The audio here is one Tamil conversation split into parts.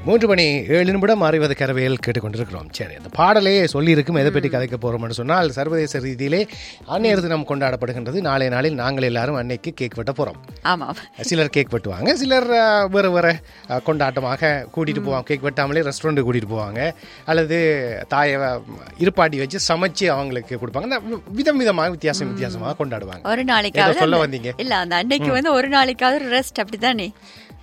3 மணி 7 நிமிடம் 60 கரவையில் கேட்டுக்கொண்டிருக்கிறோம். சரி, அந்த பாடலே சொல்லியிருக்கும் எதை பற்றி கதைக்க போகிறோம் சொன்னால், சர்வதேச ரீதியிலே அன்னையர் தினம் கொண்டாடப்படுகின்றது. நாளைய நாளில் நாங்கள் எல்லாரும் அன்னைக்கு கேக் வெட்ட போகிறோம். ஆமாம், சிலர் கேக் வெட்டுவாங்க, சிலர் வேறு வேறு கொண்டாட்டமாக கூட்டிகிட்டு போவாங்க. கேக் வெட்டாமலே ரெஸ்டாரண்ட்டு கூட்டிகிட்டு போவாங்க, அல்லது தாயை இருப்பாட்டி வச்சு சமைச்சு அவங்களுக்கு கொடுப்பாங்க. அந்த விதம் விதமாக வித்தியாசமாக கொண்டாடுவாங்க. ஒரு நாளைக்காவது சொல்ல வந்தீங்க இல்ல, அந்த அன்னைக்கு வந்து ஒரு நாளைக்காவது ரெஸ்ட், அப்படித்தானே?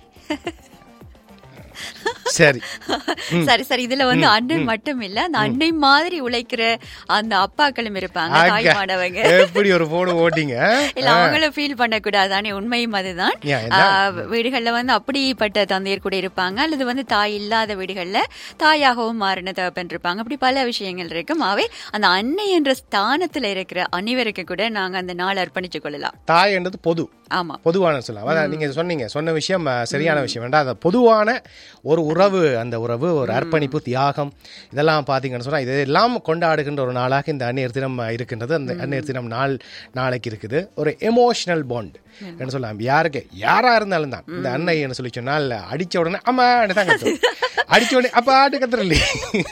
சரி சரி சரி. இதுல வந்து அன்னை மட்டும் இல்ல, அந்த அன்னை மாதிரி உழைக்கிற அந்த அப்பாக்களும் இருப்பாங்க, தாய்மானவங்க. எப்படி ஒரு போடு ஓட்டிங்க இல்ல, அவங்களும் ஃபீல் பண்ணக்கூடாதானே. உண்மையும் அதுதான். வீடுகள்ல வந்து அப்படிப்பட்ட தந்தையர் கூட இருப்பாங்க, அல்லது வந்து தாய் இல்லாத வீடுகள்ல தாயாகவும் மாறின தகப்பன் இருப்பாங்க. அப்படி பல விஷயங்கள் இருக்கும். அவை அந்த அன்னை என்ற ஸ்தானத்துல இருக்கிற அனைவருக்கு கூட நாங்க அந்த நாள் அர்ப்பணிச்சு கொள்ளலாம். தாய் என்றது பொது, ஆமா, பொதுவான சொல்லலாம். நீங்க சொன்ன விஷயம் சரியான விஷயம். வேண்டாம், அந்த பொதுவான ஒரு உறவு, அந்த உறவு ஒரு அர்ப்பணிப்பு, தியாகம், இதெல்லாம் பார்த்தீங்கன்னு சொன்னால் இதெல்லாம் கொண்டாடுகின்ற ஒரு நாளாக இந்த அன்னையர் தினம் இருக்கின்றது. அந்த அன்னையர் தினம் நாளைக்கு இருக்குது. ஒரு எமோஷனல் பாண்ட் என்ன சொல்லலாம். யாரா இருந்தாலும் தான் இந்த அன்னை என்ன சொல்லி சொன்னால், அடிச்ச உடனே அம்மா தான் கத்தும், அடிச்ச உடனே அப்பா ஆட்டு கத்துற இல்லையே,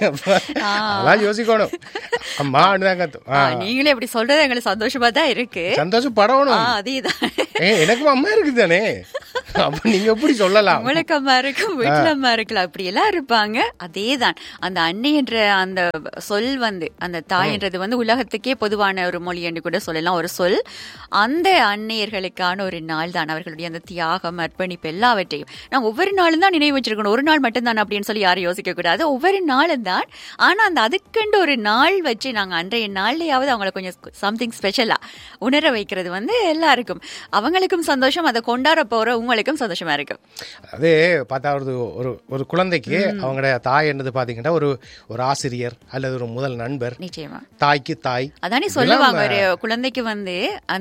அதெல்லாம் யோசிக்கணும். அம்மா தான் கத்தும். நீங்களே எப்படி சொல்றது எங்களுக்கு சந்தோஷமா தான் இருக்கு. சந்தோஷப்படணும். அதேதான், எனக்கும் அம்மா இருக்குது தானே, அப்ப நீங்க எப்படி சொல்லலாம்? உங்களுக்கு அம்மா இருக்கும், வீட்டுல அம்மா இருக்கலாம், அப்படி எல்லாம் இருப்பாங்க. அதேதான், அந்த அன்னை என்ற அந்த சொல் வந்து, அந்த தாய் என்றது வந்து உலகத்துக்கே பொதுவான ஒரு மொழி என்று கூட சொல்லலாம், ஒரு சொல். அந்த அன்னையர்களுக்கான ஒரு நாள் தான். அவர்களுடைய அந்த தியாகம், அர்ப்பணிப்பு எல்லாவற்றையும் நான் ஒவ்வொரு நாளும் தான் நினைவு வச்சிருக்கணும். ஒரு நாள் மட்டும்தான் அப்படின்னு சொல்லி யாரும் யோசிக்க கூடாது. ஒவ்வொரு நாளும் தான். ஆனா அந்த அதுக்கண்டு ஒரு நாள் வச்சு நாங்க அன்றைய நாள்லயாவது அவங்களை கொஞ்சம் சம்திங் ஸ்பெஷலா உணர வைக்கிறது வந்து எல்லாருக்கும், அவங்களுக்கும் சந்தோஷம், அதை கொண்டாட போற உங்களுக்கும் சந்தோஷமா இருக்கும். அது பார்த்தாவது ஒரு குழந்தைக்கு அவங்களோட தாய் என்னது பாத்தீங்கன்னா ஒரு ஆசிரியர் அல்லது ஒரு முதல் நண்பர். நிச்சயமா தாய்க்கு தாய் அதானே சொல்லுவாங்க. ஒரு குழந்தைக்கு வந்து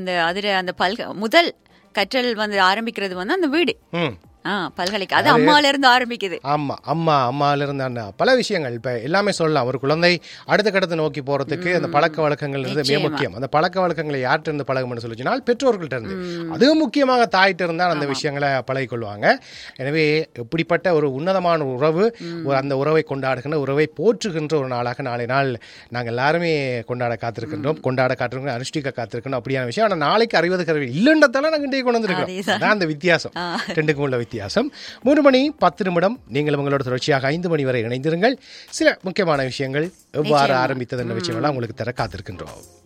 அந்த முதல் கற்றல் வந்து ஆரம்பிக்கிறது வந்து அந்த வீடு, பல்கலைக்கு. அது அம்மால இருந்து ஆரம்பிக்குது. அம்மால இருந்து பல விஷயங்கள் இப்ப எல்லாமே சொல்லலாம். ஒரு குழந்தை அடுத்த கட்டத்தை நோக்கி போறதுக்கு அந்த பழக்க வழக்கங்கள் மிக முக்கியம். அந்த பழக்க வழக்கங்களை யார்கிட்ட இருந்து பழகணும்னு சொல்லி சொன்னால் பெற்றோர்கள்ட்ட இருந்து, அதுவும் முக்கியமாக தாய்கிட்ட இருந்தால் அந்த விஷயங்களை பழகிக்கொள்வாங்க. எனவே இப்படிப்பட்ட ஒரு உன்னதமான உறவு, அந்த உறவை கொண்டாடுகின்ற, உறவை போற்றுகின்ற ஒரு நாளாக நாளை நாள் நாங்கள் எல்லாருமே கொண்டாட காத்திருக்கின்றோம், அனுஷ்டிக்க காத்திருக்கணும். அப்படியான விஷயம். ஆனால் நாளைக்கு 60 கரவை இல்லைன்றதால நாங்கள் இன்றைக்கு கொண்டு வந்திருக்கோம். அதான் அந்த வித்தியாசம், ரெண்டுக்கும் உள்ள வித்தியாசம். 3 மணி 10 நிமிடம். நீங்கள் உங்களோட தொடர்ச்சியாக 5 மணி வரை இணைந்திருங்கள். சில முக்கியமான விஷயங்கள் எவ்வாறு ஆரம்பித்தது என்ற விஷயங்கள்லாம் உங்களுக்கு தர காத்திருக்கின்றோம்.